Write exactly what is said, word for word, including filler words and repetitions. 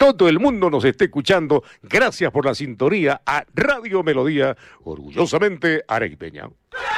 todo el mundo nos esté escuchando. Gracias por la sintonía a Radio Melodía, orgullosamente arequipeña.